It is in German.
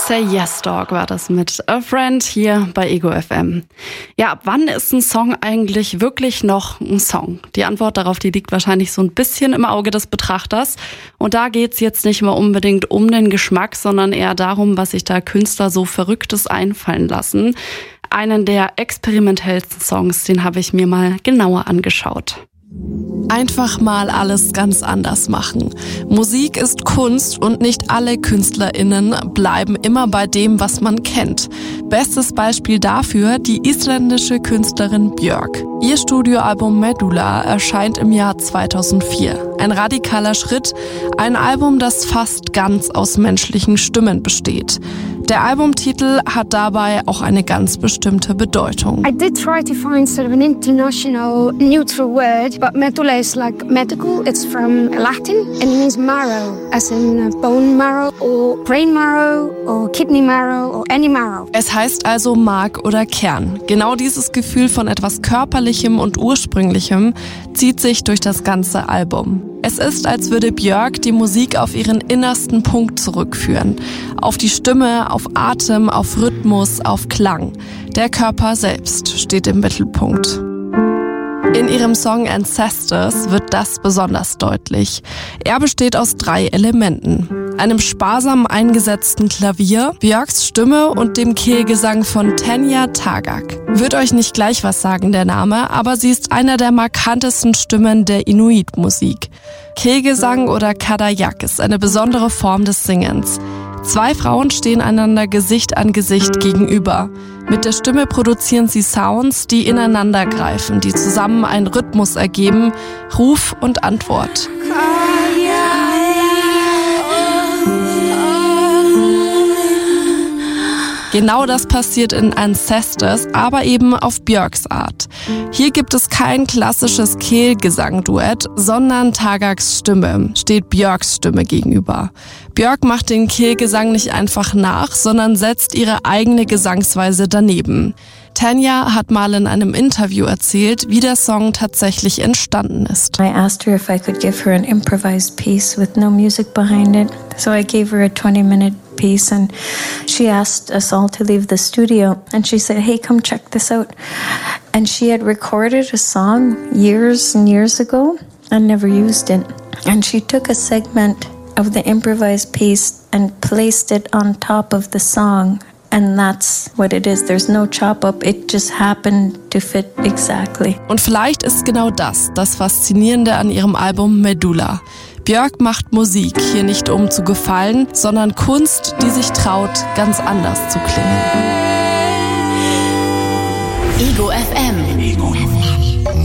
Say Yes Dog war das mit A Friend hier bei Ego FM. Ja, ab wann ist ein Song eigentlich wirklich noch ein Song? Die Antwort darauf, die liegt wahrscheinlich so ein bisschen im Auge des Betrachters. Und da geht's jetzt nicht mal unbedingt um den Geschmack, sondern eher darum, was sich da Künstler so Verrücktes einfallen lassen. Einen der experimentellsten Songs, den habe ich mir mal genauer angeschaut. Einfach mal alles ganz anders machen. Musik ist Kunst und nicht alle KünstlerInnen bleiben immer bei dem, was man kennt. Bestes Beispiel dafür die isländische Künstlerin Björk. Ihr Studioalbum Medulla erscheint im Jahr 2004. Ein radikaler Schritt, ein Album, das fast ganz aus menschlichen Stimmen besteht. Der Albumtitel hat dabei auch eine ganz bestimmte Bedeutung. I did try to find sort of an international neutral word, but medulla is like medical. It's from Latin and it means marrow, as in bone marrow or brain marrow or kidney marrow or any marrow. Es heißt also Mark oder Kern. Genau dieses Gefühl von etwas Körperlichem und Ursprünglichem zieht sich durch das ganze Album. Es ist, als würde Björk die Musik auf ihren innersten Punkt zurückführen. Auf die Stimme, auf Atem, auf Rhythmus, auf Klang. Der Körper selbst steht im Mittelpunkt. In ihrem Song Ancestors wird das besonders deutlich. Er besteht aus 3 Elementen. Einem sparsam eingesetzten Klavier, Björks Stimme und dem Kehlgesang von Tanya Tagaq. Wird euch nicht gleich was sagen, der Name, aber sie ist einer der markantesten Stimmen der Inuit-Musik. Kehlgesang oder Kadayak ist eine besondere Form des Singens. 2 Frauen stehen einander Gesicht an Gesicht gegenüber. Mit der Stimme produzieren sie Sounds, die ineinander greifen, die zusammen einen Rhythmus ergeben, Ruf und Antwort. Genau das passiert in Ancestors, aber eben auf Björks Art. Hier gibt es kein klassisches Kehlgesang-Duett, sondern Tagaqs Stimme steht Björks Stimme gegenüber. Björk macht den Kehlgesang nicht einfach nach, sondern setzt ihre eigene Gesangsweise daneben. Tanya hat mal in einem Interview erzählt, wie der Song tatsächlich entstanden ist. I asked her if I could give her an improvised piece with no music behind it. So I gave her a 20-minute piece and she asked us all to leave the studio and she said, "Hey, come check this out." And she had recorded a song years and years ago and never used it. And she took a segment of the improvised piece and placed it on top of the song. And that's what it is. There's no chop up. It just happened to fit exactly. Und vielleicht ist genau das Faszinierende an ihrem Album Medulla. Björk macht Musik hier nicht um zu gefallen, sondern Kunst, die sich traut, ganz anders zu klingen. Ego FM.